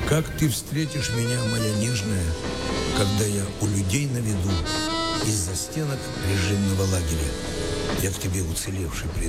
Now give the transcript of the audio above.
Как ты встретишь меня, моя нежная, когда я у людей на виду из-за стенок режимного лагеря? Я к тебе уцелевший приду.